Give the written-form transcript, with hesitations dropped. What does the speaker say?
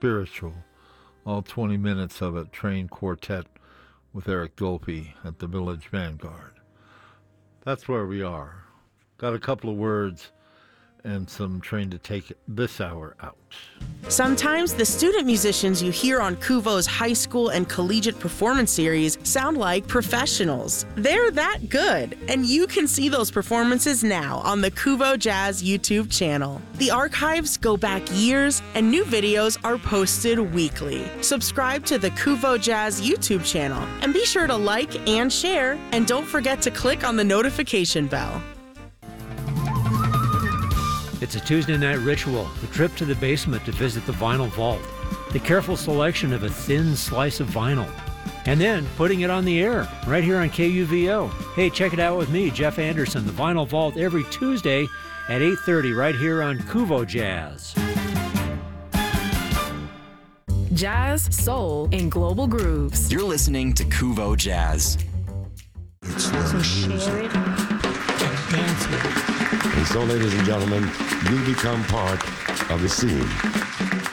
spiritual. All 20 minutes of it, trained quartet with Eric Dolpe at the Village Vanguard. That's where we are. Got a couple of words and some train to take this hour out. Sometimes the student musicians you hear on Kuvo's high school and collegiate performance series sound like professionals. They're that good, and you can see those performances now on the Kuvo Jazz YouTube channel. The archives go back years, and new videos are posted weekly. Subscribe to the Kuvo Jazz YouTube channel, and be sure to like and share, and don't forget to click on the notification bell. It's a Tuesday night ritual, a trip to the basement to visit the vinyl vault, the careful selection of a thin slice of vinyl, and then putting it on the air right here on KUVO. Hey, check it out with me, Jeff Anderson, the Vinyl Vault, every Tuesday at 8:30 right here on Kuvo Jazz. Jazz, soul, and global grooves. You're listening to Kuvo Jazz. So share it and dance with it. And so, ladies and gentlemen, you become part of the scene.